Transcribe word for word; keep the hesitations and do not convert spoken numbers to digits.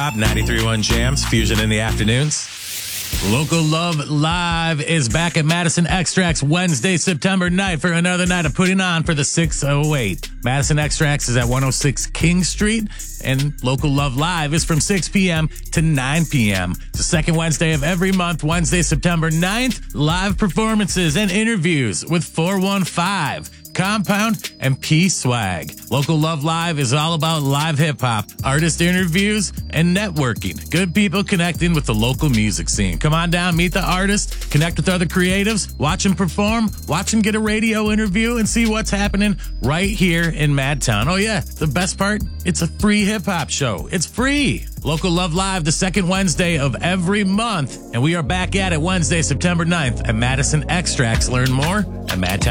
ninety-three point one Jams, Fusion in the afternoons. Local Love Live is back at Madison Extracts Wednesday, September ninth for another night of putting on for the six oh eight. Madison Extracts is at one oh six King Street, and Local Love Live is from six p.m. to nine p.m. The second Wednesday of every month, Wednesday, September ninth, live performances and interviews with four one five. Compound, and P-Swag. Local Love Live is all about live hip-hop, artist interviews, and networking. Good people connecting with the local music scene. Come on down, meet the artist, connect with other creatives, watch them perform, watch them get a radio interview, and see what's happening right here in Madtown. Oh yeah, the best part? It's a free hip-hop show. It's free. Local Love Live, the second Wednesday of every month. And we are back at it Wednesday, September ninth at Madison Extracts. Learn more at madtown.